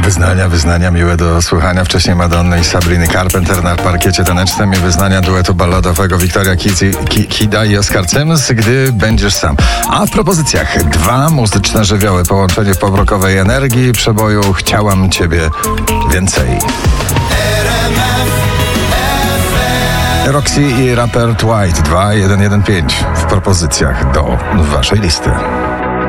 Wyznania miłe do słuchania. Wcześniej Madonny i Sabriny Carpenter na parkiecie tanecznym i wyznania duetu balladowego Victoria Kida i Oscar Sims, Gdy będziesz sam. A w propozycjach dwa muzyczne żywioły, połączenie pop-rockowej energii, przeboju Chciałam Ciebie więcej. Roxy i raper White 2115 w propozycjach do waszej listy.